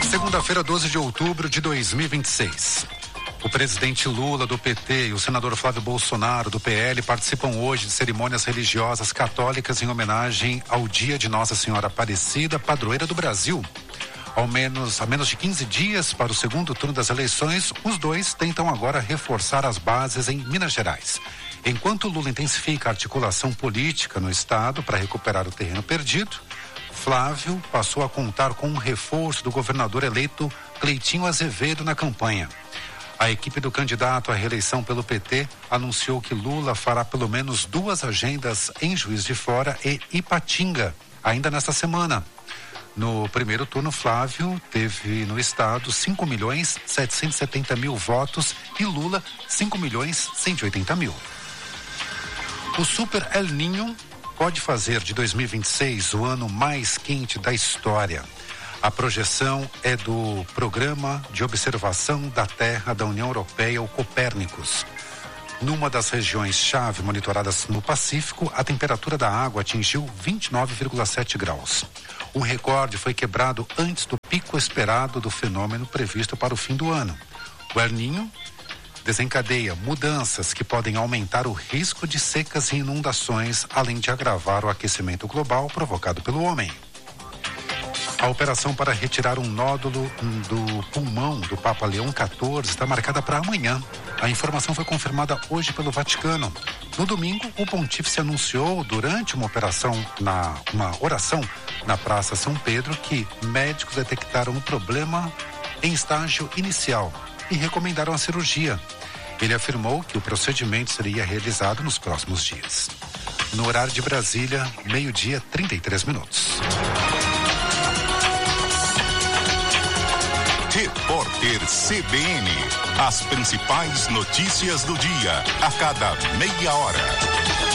Segunda-feira, 12 de outubro de 2026. O presidente Lula, do PT, e o senador Flávio Bolsonaro, do PL, participam hoje de cerimônias religiosas católicas em homenagem ao dia de Nossa Senhora Aparecida, padroeira do Brasil. A menos de 15 dias para o segundo turno das eleições, os dois tentam agora reforçar as bases em Minas Gerais. Enquanto Lula intensifica a articulação política no estado para recuperar o terreno perdido, Flávio passou a contar com um reforço do governador eleito Cleitinho Azevedo na campanha. A equipe do candidato à reeleição pelo PT anunciou que Lula fará pelo menos 2 agendas em Juiz de Fora e Ipatinga, ainda nesta semana. No primeiro turno, Flávio teve no estado 5.770.000 votos e Lula 5.180.000. O Super El Niño pode fazer de 2026 o ano mais quente da história. A projeção é do Programa de Observação da Terra da União Europeia, o Copérnicos. Numa das regiões-chave monitoradas no Pacífico, a temperatura da água atingiu 29,7 graus. Um recorde foi quebrado antes do pico esperado do fenômeno previsto para o fim do ano. O El Niño desencadeia mudanças que podem aumentar o risco de secas e inundações, além de agravar o aquecimento global provocado pelo homem. A operação para retirar um nódulo do pulmão do Papa Leão XIV está marcada para amanhã. A informação foi confirmada hoje pelo Vaticano. No domingo, o pontífice anunciou durante uma oração na Praça São Pedro que médicos detectaram o problema em estágio inicial e recomendaram a cirurgia. Ele afirmou que o procedimento seria realizado nos próximos dias. No horário de Brasília, 12:33. Repórter CBN. As principais notícias do dia, a cada meia hora.